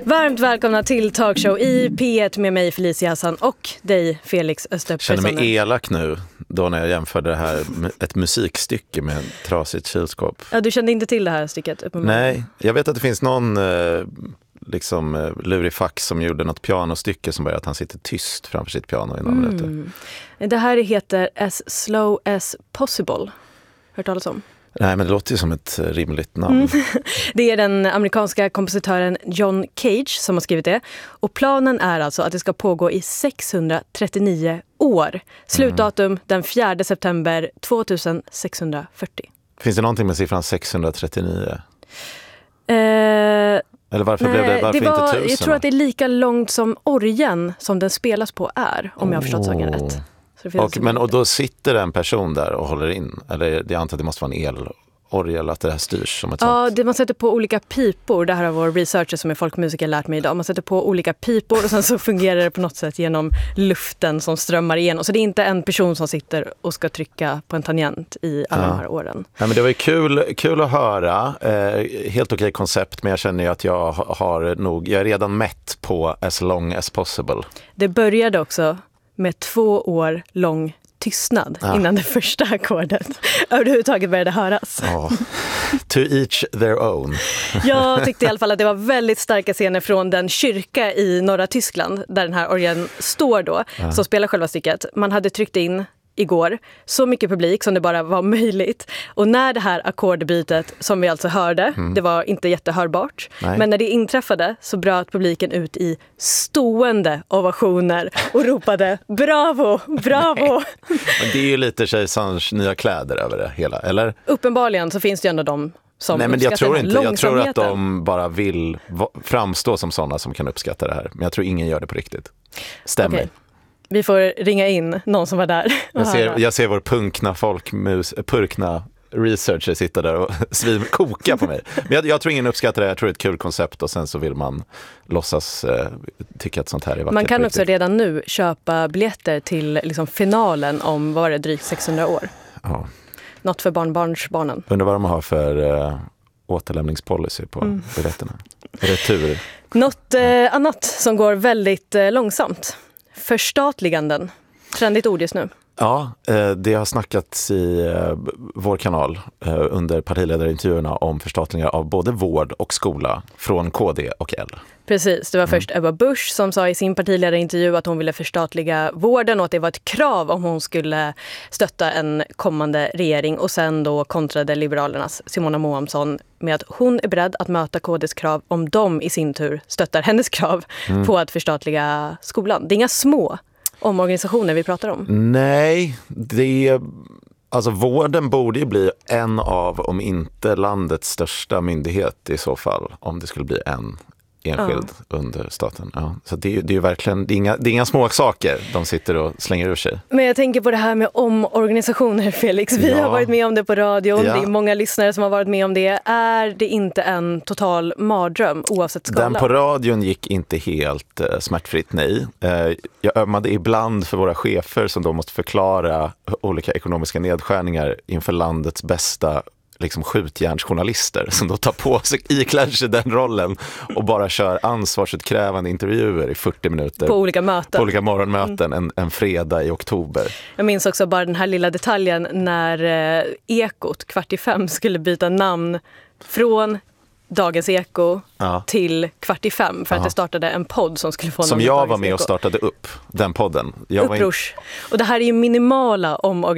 Varmt välkomna till Talkshow i P1 med mig Felicia Hassan och dig Felix Österpersson. Jag känner mig elak nu då när jag jämförde det här med ett musikstycke med ett trasigt kylskåp. Ja, du kände inte till det här stycket? Nej, jag vet att det finns någon lurifax som gjorde något pianostycke som börjar att han sitter tyst framför sitt piano i några minuter. Det här heter As Slow As Possible. Hört talas om? Nej, men det låter ju som ett rimligt namn. Det är den amerikanska kompositören John Cage som har skrivit det. Och planen är alltså att det ska pågå i 639 år. Slutdatum den 4 september 2640. Finns det någonting med siffran 639? Eller varför blev det? Varför inte 1000? Jag tror att det är lika långt som orgeln som den spelas på är, om jag har förstått saken rätt. Och då sitter en person där och håller in? Eller jag antar att det måste vara en elorgel, att det här styrs som ett sånt? Ja, man sätter på olika pipor. Det här har vår researcher som är folkmusiker lärt mig idag. Man sätter på olika pipor och sen så fungerar det på något sätt genom luften som strömmar igenom. Så det är inte en person som sitter och ska trycka på en tangent i alla de här åren. Ja, men det var ju kul att höra. Helt okej koncept, men jag känner ju att jag är redan mätt på As Long As Possible. Det började också med 2 år lång tystnad innan det första ackordet överhuvudtaget började höras. To each their own. Jag tyckte i alla fall att det var väldigt starka scener från den kyrka i norra Tyskland där den här orgeln står då, som spelar själva stycket. Man hade tryckt in igår så mycket publik som det bara var möjligt. Och när det här ackordbytet som vi alltså hörde, det var inte jättehörbart. Nej. Men när det inträffade så bröt publiken ut i stående ovationer och ropade bravo, bravo. Men det är ju lite Kejsarens nya kläder över det hela, eller? Uppenbarligen så finns det ju ändå de som Nej, men jag tror inte. Jag tror att långsamheten. de bara vill framstå som sådana som kan uppskatta det här. Men jag tror ingen gör det på riktigt. Stämmer. Okay. Vi får ringa in någon som var där. Jag ser vår purkna researcher sitta där och koka på mig. Men jag tror ingen uppskattar det. Jag tror det är ett kul koncept och sen så vill man låtsas tycka att sånt här är vackert. Man kan också redan nu köpa biljetter till liksom finalen om vad är det, drygt 600 år. Ja. Något för barnbarnsbarnen. Undrar vad de har för återlämningspolicy på biljetterna. Retur. Något annat som går väldigt långsamt. Förstatliganden. Trendigt ord just nu. Ja, det har snackats i vår kanal under partiledarintervjuerna om förstatligningar av både vård och skola från KD och L. Precis, det var först Ebba Busch som sa i sin partiledarintervju att hon ville förstatliga vården och att det var ett krav om hon skulle stötta en kommande regering. Och sen då kontrade Liberalernas Simona Moamsson med att hon är beredd att möta KDs krav om de i sin tur stöttar hennes krav på att förstatliga skolan. Det är inga små omorganisationer vi pratar om. Nej, alltså vården borde ju bli en av, om inte landets största myndighet i så fall, om det skulle bli en enskild under staten. Ja. Så det är ju verkligen, det är inga små saker de sitter och slänger ur sig. Men jag tänker på det här med omorganisationer, Felix. Vi har varit med om det på radion. Ja. Det är många lyssnare som har varit med om det. Är det inte en total mardröm oavsett skala? Den på radion gick inte helt smärtfritt, nej. Jag ömmade ibland för våra chefer som då måste förklara olika ekonomiska nedskärningar inför landets bästa skjutjärnsjournalister som då tar på sig, iklär sig den rollen och bara kör ansvarsutkrävande intervjuer i 40 minuter. På olika möten. På olika morgonmöten en fredag i oktober. Jag minns också bara den här lilla detaljen när Ekot 4:45 skulle byta namn från Dagens Eko till 4:45 för att det startade en podd som skulle få som jag var med och startade upp den podden. Upprors. Och det här är ju minimala omorganisationer